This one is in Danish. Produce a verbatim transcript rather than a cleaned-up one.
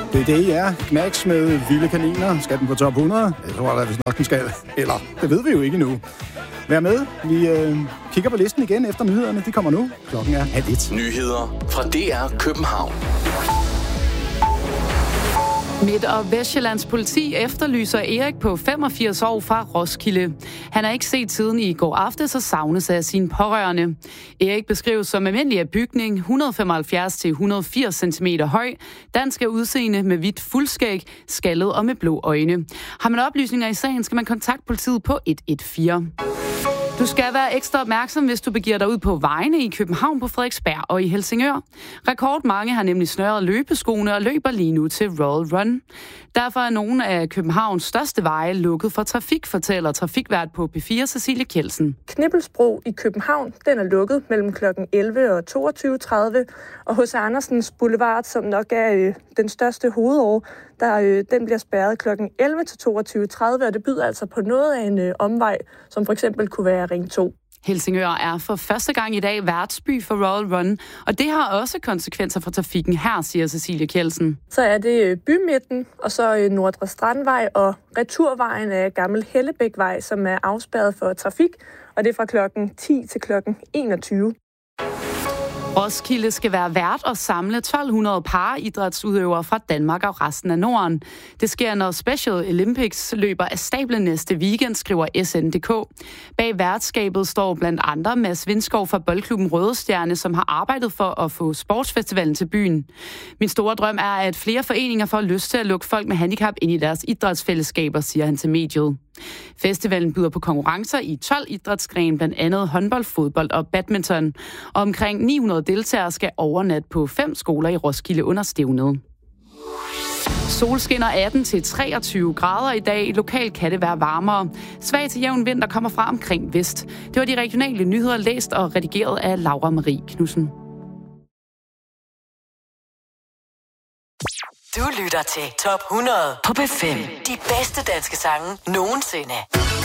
Det er det, I er. Knacks med vilde kaniner. Skal den på top hundrede? Jeg tror da, hvis nok den skal. Eller, det ved vi jo ikke nu. Vær med. Vi øh, kigger på listen igen efter nyhederne. De kommer nu. Klokken er halv et. Nyheder fra D R København. Midt- og Vestjyllands politi efterlyser Erik på femogfirs år fra Roskilde. Han er ikke set siden i går aftes og savnes af sine pårørende. Erik beskrives som almindelig af bygning, et hundrede femoghalvfjerds til et hundrede firs centimeter høj, dansk af udseende med hvidt fuldskæg, skaldet og med blå øjne. Har man oplysninger i sagen, skal man kontakte politiet på et et fire. Du skal være ekstra opmærksom, hvis du begiver dig ud på vejene i København, på Frederiksberg og i Helsingør. Rekordmange har nemlig snørret løbeskoene og løber lige nu til Royal Run. Derfor er nogle af Københavns største veje lukket for trafik, fortæller trafikvært på P fire Cecilie Kjeldsen. Knippelsbro i København, den er lukket mellem klokken elleve og toogtyve tredive, og H C Andersens Boulevard, som nok er øh, den største hovedår, der, øh, den bliver spærret klokken elleve til toogtyve tredive, og det byder altså på noget af en øh, omvej, som for eksempel kunne være Ring to. Helsingør er for første gang i dag værtsby for Royal Run, og det har også konsekvenser for trafikken her, siger Cecilie Kjeldsen. Så er det bymidten, og så Nordre Strandvej og returvejen af Gammel Hellebækvej, som er afspærret for trafik, og det er fra klokken ti til klokken enogtyve. Roskilde skal være vært og samle tolv hundrede paridrætsudøvere fra Danmark og resten af Norden. Det sker, når Special Olympics løber af stablen næste weekend, skriver S N punktum D K. Bag værtskabet står blandt andre Mads Vindskov fra boldklubben Røde Stjerne, som har arbejdet for at få sportsfestivalen til byen. Min store drøm er, at flere foreninger får lyst til at lukke folk med handicap ind i deres idrætsfællesskaber, siger han til mediet. Festivalen byder på konkurrencer i tolv idrætsgrene, blandt andet håndbold, fodbold og badminton. Og omkring ni hundrede deltagere skal overnatte på fem skoler i Roskilde under stævnet. Solskinner atten til treogtyve grader i dag. Lokalt kan det være varmere. Svag til jævn vind, der kommer fra omkring vest. Det var de regionale nyheder, læst og redigeret af Laura Marie Knudsen. Du lytter til Top hundrede på P fem. De bedste danske sange nogensinde.